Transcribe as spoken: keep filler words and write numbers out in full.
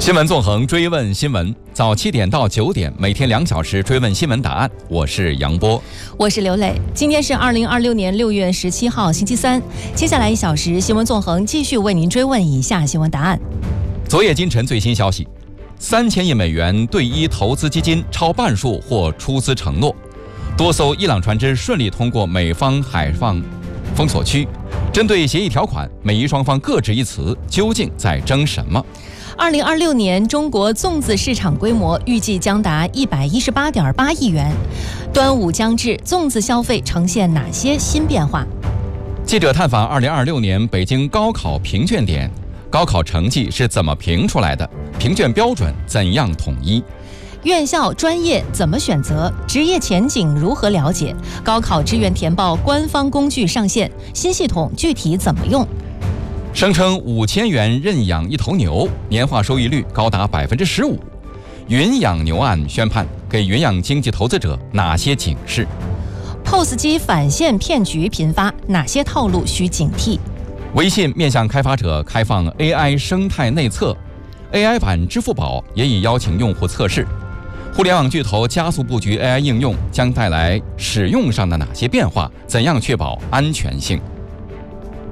新闻纵横，追问新闻，早七点到九点，每天两小时追问新闻答案。我是杨波， 我是刘磊。今天是二零二六年六月十七号，星期三。接下来一小时，新闻纵横继续为您追问以下新闻答案。 昨夜今晨最新消息，三千亿美元对伊投资基金超半数或出资承诺，多艘伊朗船只顺利通过美方海防封锁区。针对协议条款，美伊双方各执一词，究竟在争什么？ 二零二六年中国粽子市场规模预计将达一百一十八点八亿元。端午将至，粽子消费呈现哪些新变化？ 记者探访二零二六年北京高考评卷点，高考成绩是怎么评出来的？评卷标准怎样统一？ 院校专业怎么选择？职业前景如何了解？高考志愿填报官方工具上线，新系统具体怎么用？ 声称五千元认养一头牛，年化收益率高达百分之十五。云养牛案宣判，给云养经济投资者哪些警示 ？P O S 机返现骗局频发，哪些套路需警惕？ 微信面向开发者开放 A I 生态内测 ，A I 版支付宝也已邀请用户测试。互联网巨头加速布局 A I 应用，将带来使用上的哪些变化？怎样确保安全性？